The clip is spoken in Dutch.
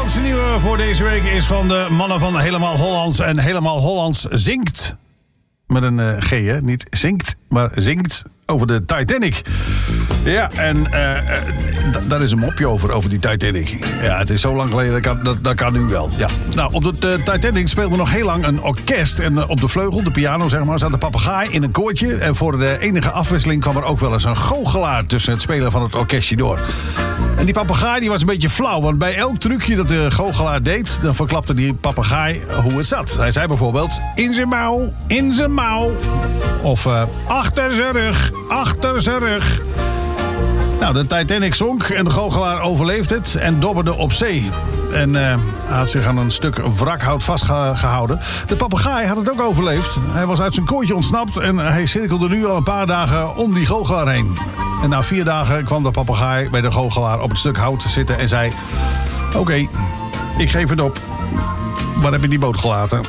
laatste nieuwe voor deze week is van de mannen van Helemaal Hollands. En Helemaal Hollands zingt, met een G hè, niet zingt, maar zingt over de Titanic. Ja, en daar is een mopje over die Titanic. Ja, het is zo lang geleden, dat kan nu wel. Ja. Nou, op de Titanic speelde nog heel lang een orkest. En op de vleugel, de piano zeg maar, zat een papegaai in een koortje. En voor de enige afwisseling kwam er ook wel eens een goochelaar tussen het spelen van het orkestje door. En die papegaai die was een beetje flauw, want bij elk trucje dat de goochelaar deed, dan verklapte die papegaai hoe het zat. Hij zei bijvoorbeeld, in zijn mouw. Of achter zijn rug. Nou, de Titanic zonk en de goochelaar overleefde het en dobberde op zee. En hij had zich aan een stuk wrakhout vastgehouden. De papegaai had het ook overleefd. Hij was uit zijn kooitje ontsnapt en hij cirkelde nu al een paar dagen om die goochelaar heen. En na 4 dagen kwam de papegaai bij de goochelaar op het stuk hout zitten en zei, oké, ik geef het op. Waar heb je die boot gelaten?